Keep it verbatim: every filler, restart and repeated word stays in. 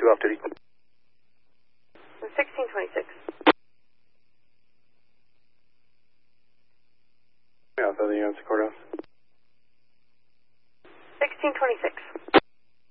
two off duty. sixteen twenty-six. Yeah, Southern United Courthouse.